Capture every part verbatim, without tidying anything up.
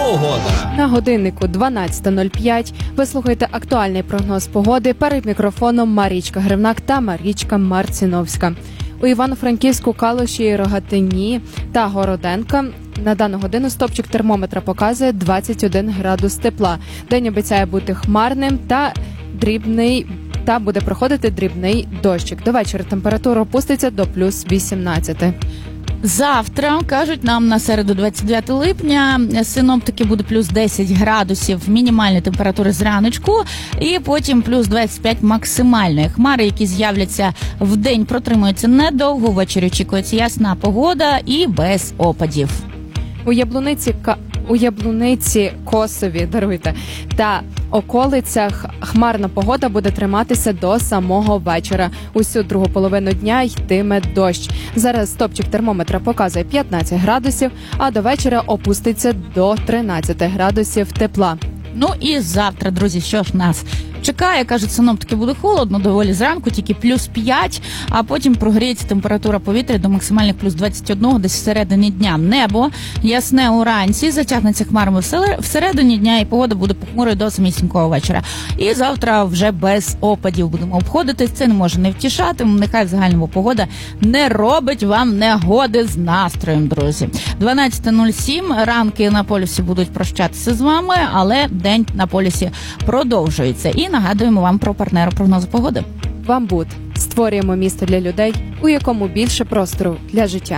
Погода. На годиннику дванадцята нуль п'ять ви слухаєте актуальний прогноз погоди. Перед мікрофоном Марічка Гривнак та Марічка Марціновська. У Івано-Франківську, Калуші, Рогатині та Городенка на дану годину стопчик термометра показує двадцять один градус тепла. День обіцяє бути хмарним та дрібний, та буде проходити дрібний дощик. До вечора температура опуститься до плюс вісімнадцять. Завтра, кажуть нам на середу двадцять дев'яте липня, синоптики буде плюс десять градусів мінімальної температури зраночку і потім плюс двадцять п'ять максимальної. Хмари, які з'являться в день, протримуються недовго, ввечері очікується ясна погода і без опадів. У Яблуниці, у Яблуниці, Косові, даруйте, та околицях хмарна погода буде триматися до самого вечора. Усю другу половину дня йтиме дощ. Зараз стопчик термометра показує п'ятнадцять градусів, а до вечора опуститься до тринадцять градусів тепла. Ну і завтра, друзі, що ж нас чекає? Кажуть, синоптики, буде холодно доволі зранку, тільки плюс п'ять, а потім прогріється температура повітря до максимальних плюс двадцять один десь всередині дня. Небо ясне уранці, затягнеться хмарами всередині дня, і погода буде похмурою до самісінького вечора. І завтра вже без опадів будемо обходитись. Це не може не втішати. Нехай в загальному погода не робить вам негоди з настроєм, друзі. дванадцята нуль сім, ранки на полюсі будуть прощатися з вами, але день на полюсі продовжується. І нагадуємо вам про партнера прогнозу погоди. Бамбут. Створюємо місто для людей, у якому більше простору для життя.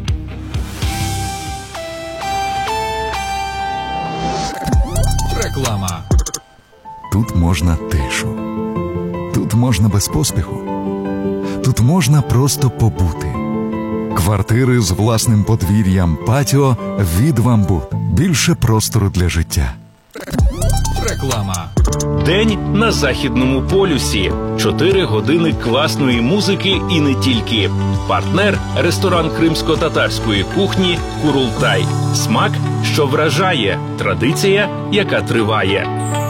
Реклама. Тут можна тишу. Тут можна без поспіху. Тут можна просто побути. Квартири з власним подвір'ям, патіо від Бамбут. Більше простору для життя. Реклама. День на Західному полюсі. Чотири години класної музики і не тільки. Партнер – ресторан кримсько-татарської кухні «Курултай». Смак, що вражає. Традиція, яка триває.